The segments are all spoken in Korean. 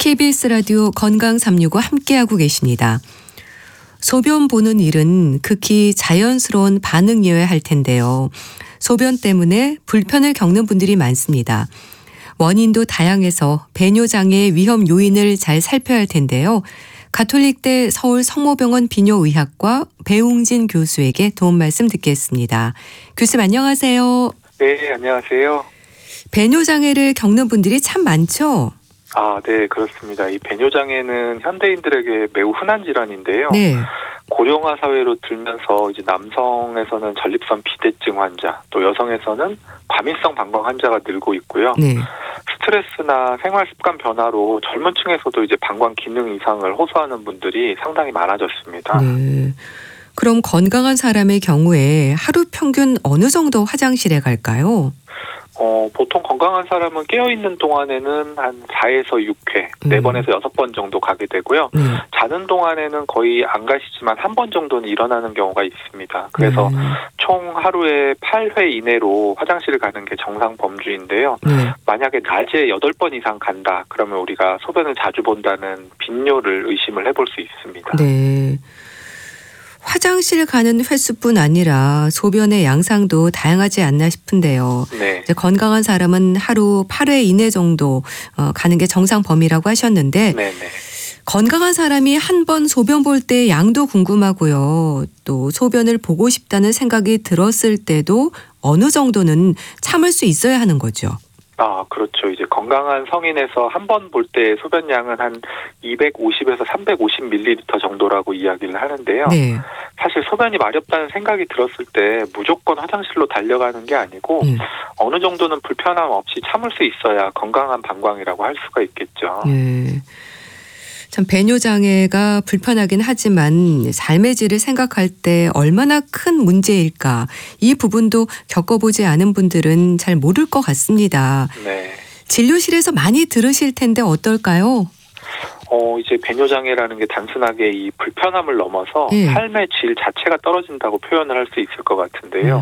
KBS 라디오 건강 365 함께하고 계십니다. 소변 보는 일은 극히 자연스러운 반응이어야 할 텐데요. 소변 때문에 불편을 겪는 분들이 많습니다. 원인도 다양해서 배뇨장애 위험 요인을 잘 살펴야 할 텐데요. 가톨릭대 서울 성모병원 비뇨의학과 배웅진 교수에게 도움 말씀 듣겠습니다. 교수님 안녕하세요. 네, 안녕하세요. 배뇨장애를 겪는 분들이 참 많죠? 네, 그렇습니다. 이 배뇨장애는 현대인들에게 매우 흔한 질환인데요. 네. 고령화 사회로 들면서 이제 남성에서는 전립선 비대증 환자, 또 여성에서는 과민성 방광 환자가 늘고 있고요. 네. 스트레스나 생활 습관 변화로 젊은 층에서도 이제 방광 기능 이상을 호소하는 분들이 상당히 많아졌습니다. 네. 그럼 건강한 사람의 경우에 하루 평균 어느 정도 화장실에 갈까요? 보통 건강한 사람은 깨어있는 동안에는 한 4에서 6회, 4번에서 6번 정도 가게 되고요. 자는 동안에는 거의 안 가시지만 한 번 정도는 일어나는 경우가 있습니다. 그래서 총 하루에 8회 이내로 화장실을 가는 게 정상 범주인데요. 만약에 낮에 8번 이상 간다, 그러면 우리가 소변을 자주 본다는 빈뇨를 의심을 해볼 수 있습니다. 네. 화장실 가는 횟수뿐 아니라 소변의 양상도 다양하지 않나 싶은데요. 네. 이제 건강한 사람은 하루 8회 이내 정도 가는 게 정상 범위라고 하셨는데 네네. 건강한 사람이 한 번 소변 볼 때 양도 궁금하고요. 또 소변을 보고 싶다는 생각이 들었을 때도 어느 정도는 참을 수 있어야 하는 거죠. 그렇죠. 이제 건강한 성인에서 한 번 볼 때 소변량은 한 250에서 350ml 정도라고 이야기를 하는데요. 네. 사실 소변이 마렵다는 생각이 들었을 때 무조건 화장실로 달려가는 게 아니고 어느 정도는 불편함 없이 참을 수 있어야 건강한 방광이라고 할 수가 있겠죠. 네. 참 배뇨장애가 불편하긴 하지만 삶의 질을 생각할 때 얼마나 큰 문제일까, 이 부분도 겪어보지 않은 분들은 잘 모를 것 같습니다. 네. 진료실에서 많이 들으실 텐데 어떨까요? 이제 배뇨장애라는 게 단순하게 이 불편함을 넘어서 삶의 질 자체가 떨어진다고 표현을 할 수 있을 것 같은데요.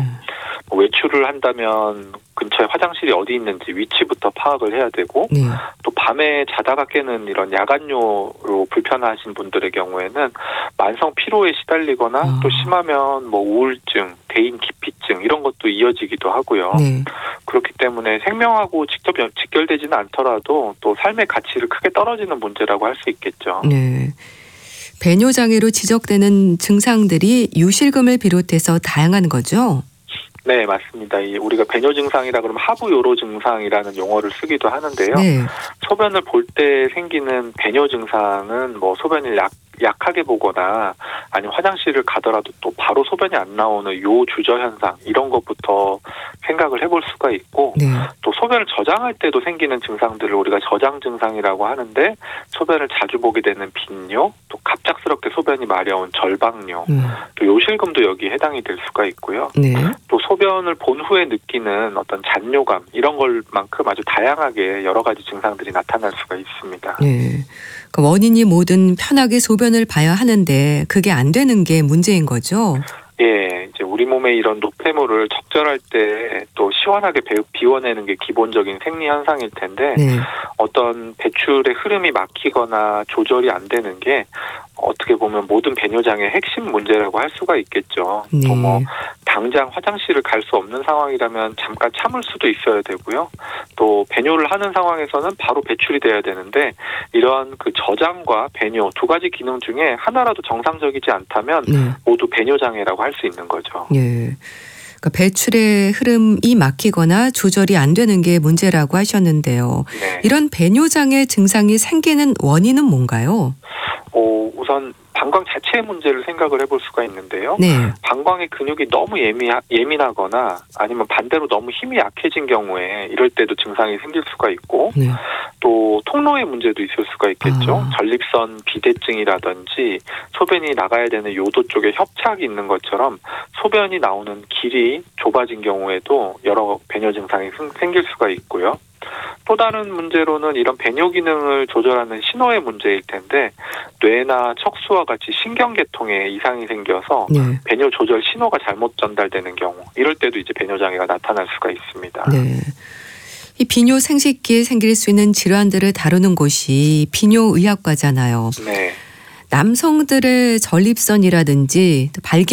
외출을 한다면 근처에 화장실이 어디 있는지 위치부터 파악을 해야 되고, 또 밤에 자다가 깨는 이런 야간뇨로 불편하신 분들의 경우에는 만성 피로에 시달리거나 또 심하면 우울증, 대인 기피증 이런 것도 이어지기도 하고요. 그렇기 때문에 생명하고 직접 직결되지는 않더라도 또 삶의 가치를 크게 떨어지는 문제라고 할 수 있겠죠. 네. 배뇨장애로 지적되는 증상들이 유실금을 비롯해서 다양한 거죠? 네, 맞습니다. 우리가 배뇨 증상이라 그러면 하부 요로 증상이라는 용어를 쓰기도 하는데요. 소변을 볼 때 생기는 배뇨 증상은 소변을 약하게 보거나 아니면 화장실을 가더라도 또 바로 소변이 안 나오는 요 주저 현상, 이런 것부터 생각을 해볼 수가 있고, 또 소변을 저장할 때도 생기는 증상들을 우리가 저장 증상이라고 하는데, 소변을 자주 보게 되는 빈뇨, 또 갑작스럽게 소변이 마려운 절박뇨, 또 요실금도 여기에 해당이 될 수가 있고요. 또 소변을 본 후에 느끼는 어떤 잔뇨감, 이런 걸만큼 아주 다양하게 여러 가지 증상들이 나타날 수가 있습니다. 원인이 뭐든 편하게 소변을 봐야 하는데 그게 안 되는 게 문제인 거죠? 예, 이제 우리 몸에 이런 노폐물을 적절할 때 또 시원하게 비워내는 게 기본적인 생리 현상일 텐데, 어떤 배출의 흐름이 막히거나 조절이 안 되는 게 어떻게 보면 모든 배뇨장애의 핵심 문제라고 할 수가 있겠죠. 또 당장 화장실을 갈 수 없는 상황이라면 잠깐 참을 수도 있어야 되고요. 또 배뇨를 하는 상황에서는 바로 배출이 돼야 되는데, 이런 그 저장과 배뇨 두 가지 기능 중에 하나라도 정상적이지 않다면 모두 배뇨장애라고 할 수 있는 거죠. 그러니까 배출의 흐름이 막히거나 조절이 안 되는 게 문제라고 하셨는데요. 이런 배뇨장애 증상이 생기는 원인은 뭔가요? 우선 방광 자체의 문제를 생각을 해볼 수가 있는데요. 방광의 근육이 너무 예민하거나 아니면 반대로 너무 힘이 약해진 경우에 이럴 때도 증상이 생길 수가 있고, 또 통로의 문제도 있을 수가 있겠죠. 전립선 비대증이라든지 소변이 나가야 되는 요도 쪽에 협착이 있는 것처럼 소변이 나오는 길이 좁아진 경우에도 여러 배뇨 증상이 생길 수가 있고요. 또 다른 문제로는 이런 배뇨 기능을 조절하는 신호의 문제일 텐데, 뇌나 척수와 같이 신경계통에 이상이 생겨서 배뇨 조절 신호가 잘못 전달되는 경우, 이럴 때도 이제 배뇨장애가 나타날 수가 있습니다. 이 비뇨 생식기에 생길 수 있는 질환들을 다루는 곳이 비뇨의학과잖아요. 네. 남성들의 전립선이라든지 또 발기